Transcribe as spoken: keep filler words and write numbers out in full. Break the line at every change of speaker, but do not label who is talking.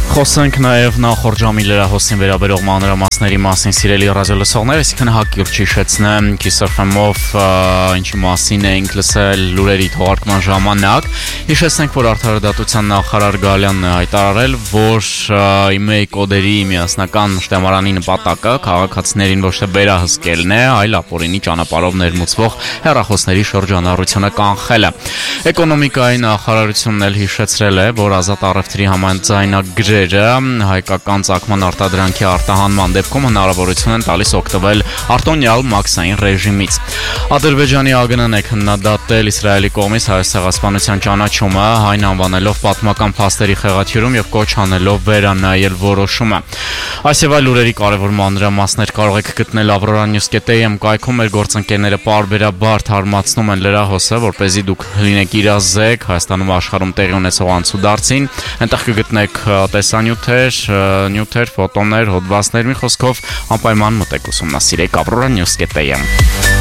Խոսենք նաև նախորդ ժամի լրահոսին վերաբերող մանրամասների մասին, սիրելի ռադիոլսողներ, այսինքն հակիրճ հիշեցնեմ Kiss F M-ով ինչի մասին էինք լսել լուրերի թողարկման ժամանակ։ Հիշեցնենք, որ Արդարադատության նախարար Գալյանն է հայտարարել, որ email կոդերի միասնական շտեմարանի նպատակը քաղաքացիներին ոչ թե վերահսկելն է, այլ ապօրինի ճանապարհով ներմուծվող հեռախոսների շրջանառությունը կանխելը։ Էկոնոմիկայի նախարարությունն էլ հիշեցրել է, որ ազատ առևտրի համաձայնագրերը հայկական ծագման արտադրանքի արտահանման դեպքում հնարավորություն են տալիս օգտվել արտոնյալ մաքսային ռեժիմից։ Ադրբեջանի ԱԳՆ-ն է քննադատել Իսրայելի կողմից Հայոց ցեղասպանության ճանաչումը, այն անվանելով պատմական փաստերի խեղաթյուրում եւ կոչ անելով վերանայել որոշումը։ Այս եւ այլ լուրերի կարևոր մանրամասներ կարող եք գտնել Aurora News.am կայքում, մեր գործընկերները պարբերաբար թարմացնում են լրահոսը, որպեսզի դուք լինեք իրազեկ Հայաստանում աշխարհում տեղի ունեցող անցուդարձին, այնտեղ կգտնեք տեսանյութեր, նյութեր, ֆոտոներ, հոդվածներ, մի խոսքով անպայման մտեք ուսումնասիրեք Aurora News.am։